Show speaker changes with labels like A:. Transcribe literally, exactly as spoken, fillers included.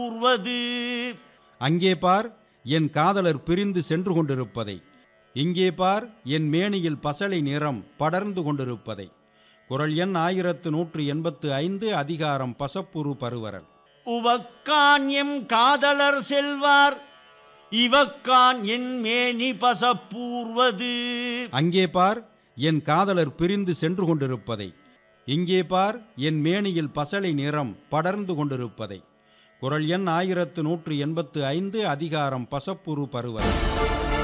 A: கூர்வது.
B: அங்கே பார் என் காதலர் பிரிந்து சென்று கொண்டிருப்பதை. இங்கே பார் என் மேனியில் பசலை நிறம் படர்ந்து கொண்டிருப்பதை. குறள் எண் ஆயிரத்து நூற்று எண்பத்து ஐந்து, அதிகாரம் பசப்புரு பருவரல்.
A: உவக்கான் எம் காதலர் செல்வார், இவக்கான் என் மேனி பசப்பூர்வது.
B: அங்கே பார் என் காதலர் பிரிந்து சென்று கொண்டிருப்பதை. இங்கே பார் என் மேனியில் பசலை நிறம் படர்ந்து கொண்டிருப்பதை. குறள் எண் ஆயிரத்து நூற்று எண்பத்து ஐந்து, அதிகாரம் பசப்புரு பருவரல்.